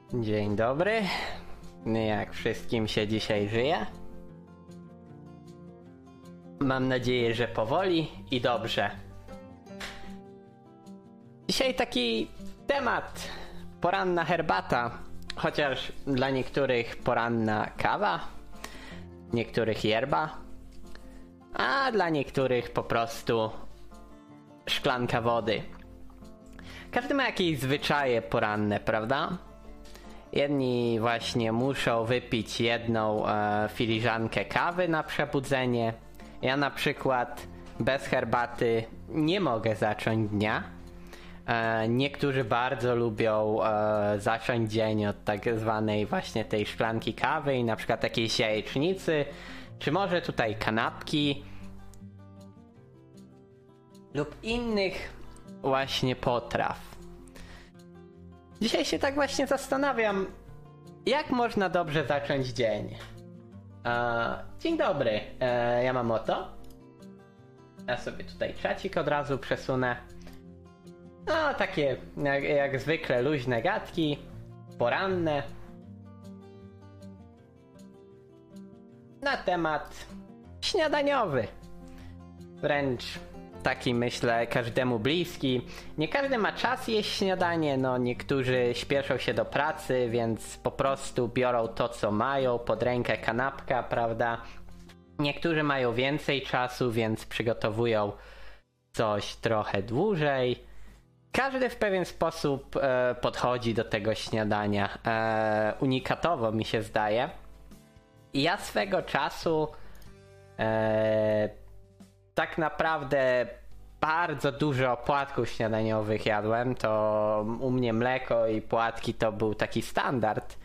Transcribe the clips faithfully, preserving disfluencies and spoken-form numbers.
Dzień dobry. Jak wszystkim się dzisiaj żyje? Mam nadzieję, że powoli i dobrze. Dzisiaj taki temat. Poranna herbata. Chociaż dla niektórych poranna kawa, niektórych yerba, a dla niektórych po prostu szklanka wody. Każdy ma jakieś zwyczaje poranne, prawda? Jedni właśnie muszą wypić jedną e, filiżankę kawy na przebudzenie. Ja na przykład bez herbaty nie mogę zacząć dnia. E, niektórzy bardzo lubią e, zacząć dzień od tak zwanej właśnie tej szklanki kawy i na przykład jakiejś jajecznicy, czy może tutaj kanapki lub innych właśnie potraw. Dzisiaj się tak właśnie zastanawiam, jak można dobrze zacząć dzień. E, dzień dobry, e, ja mam oto. Ja sobie tutaj czacik od razu przesunę. No, takie jak, jak zwykle luźne gadki, poranne. Na temat śniadaniowy. Wręcz taki, myślę, każdemu bliski. Nie każdy ma czas jeść śniadanie, no niektórzy śpieszą się do pracy, więc po prostu biorą to, co mają, pod rękę kanapka, prawda? Niektórzy mają więcej czasu, więc przygotowują coś trochę dłużej. Każdy w pewien sposób e, podchodzi do tego śniadania. E, unikatowo mi się zdaje. I ja swego czasu e, tak naprawdę bardzo dużo płatków śniadaniowych jadłem. To u mnie mleko i płatki to był taki standard.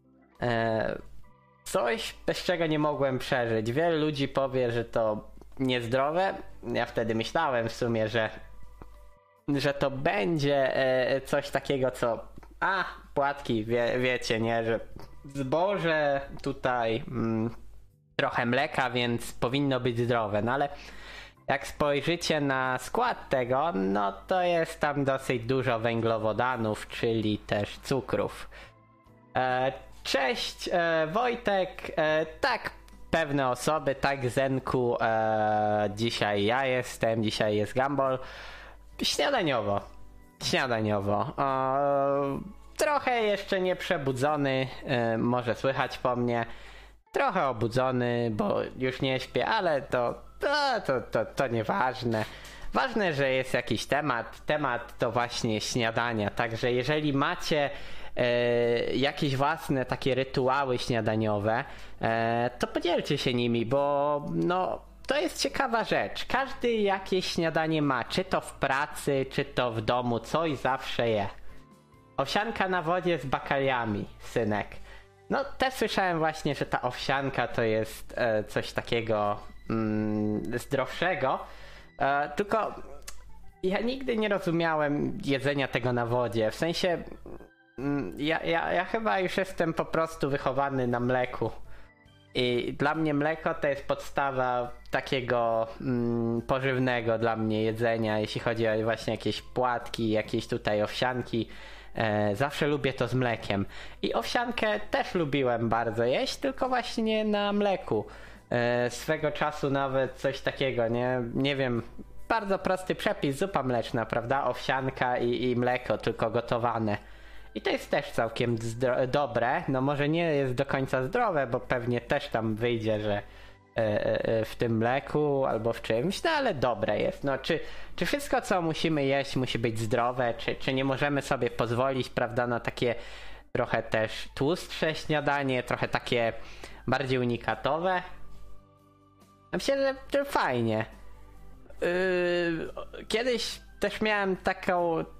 E, coś, bez czego nie mogłem przeżyć. Wiele ludzi powie, że to niezdrowe. Ja wtedy myślałem w sumie, że że to będzie e, coś takiego, co a, płatki, wie, wiecie, nie, że zboże tutaj mm, trochę mleka, więc powinno być zdrowe, no ale jak spojrzycie na skład tego, no to jest tam dosyć dużo węglowodanów, czyli też cukrów. E, cześć, e, Wojtek, e, tak, pewne osoby, tak, Zenku, e, dzisiaj ja jestem, dzisiaj jest Gumball. Śniadaniowo. Śniadaniowo. O, trochę jeszcze nie przebudzony, y, może słychać po mnie. Trochę obudzony, bo już nie śpię, ale to, to, to, to, to nieważne. Ważne, że jest jakiś temat. Temat to właśnie śniadania. Także jeżeli macie y, jakieś własne takie rytuały śniadaniowe, y, to podzielcie się nimi, bo no... to jest ciekawa rzecz. Każdy jakieś śniadanie ma, czy to w pracy, czy to w domu, coś zawsze je. Owsianka na wodzie z bakaliami, synek. No też słyszałem właśnie, że ta owsianka to jest e, coś takiego mm, zdrowszego. E, tylko ja nigdy nie rozumiałem jedzenia tego na wodzie. W sensie mm, ja, ja, ja chyba już jestem po prostu wychowany na mleku. I dla mnie mleko to jest podstawa takiego mm, pożywnego dla mnie jedzenia, jeśli chodzi o właśnie jakieś płatki, jakieś tutaj owsianki. E, zawsze lubię to z mlekiem. I owsiankę też lubiłem bardzo jeść, tylko właśnie na mleku. E, swego czasu nawet coś takiego, nie, nie wiem, bardzo prosty przepis, zupa mleczna, prawda? Owsianka i, i mleko, tylko gotowane. I to jest też całkiem zdro- dobre, no może nie jest do końca zdrowe, bo pewnie też tam wyjdzie, że e, e, w tym mleku albo w czymś, no ale dobre jest. No czy, czy wszystko, co musimy jeść, musi być zdrowe, czy, czy nie możemy sobie pozwolić, prawda, na takie trochę też tłustsze śniadanie, trochę takie bardziej unikatowe? Myślę, że to fajnie. Yy, kiedyś też miałem taką